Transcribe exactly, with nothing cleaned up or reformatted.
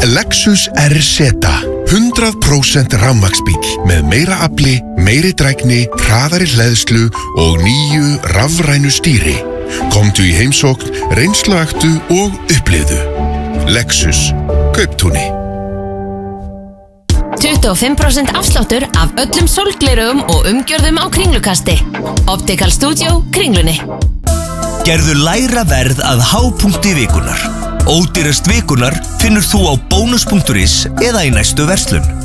Lexus R Z hundrað prósent rafmagnsbíll með meira afli, meiri drægni, hraðari hleðslu og nýju rafrænu stýri. Komdu í heimsókn, reynsluaktu og upplifðu. Lexus, Kauptúni. tuttugu og fimm prósent afsláttur af öllum sólglerugum og umgjörðum á Kringlukasti. Optical Studio, Kringlunni. Gerðu lægra verð að hápunkti vikunar. Ódýrast vikunar finnur þú á bónus punktur is eða í næstu verslun.